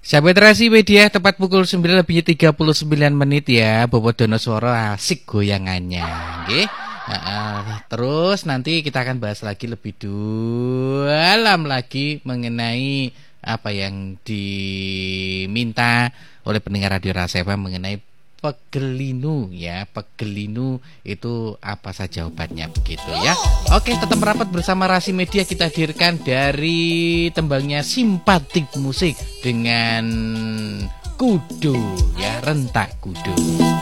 Sahabat Rasi Media, tepat pukul 9:39 ya, Bobo Donosworo asik goyangannya, oke? Terus nanti kita akan bahas lagi lebih dalam lagi mengenai apa yang diminta oleh pendengar Radio Rasa FM mengenai pegelinu ya. Pegelinu itu apa saja obatnya begitu ya. Oke, tetap merapat bersama Rasi Media, kita hadirkan dari tembangnya Simpatik Musik dengan Kudu ya, Rentak Kudu.